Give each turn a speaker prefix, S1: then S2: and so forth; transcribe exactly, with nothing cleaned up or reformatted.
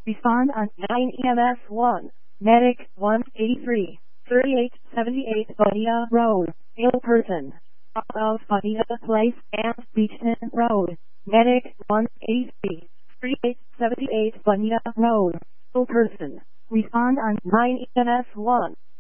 S1: Respond on nine E M S one. Medic one eighty-three, thirty-eight seventy-eight Bonita Road, ill person. Off of Bonita Place and Beachton Road. Medic one eighty-three, thirty-eight seventy-eight Bonita Road, ill person. Respond on nine E M S one.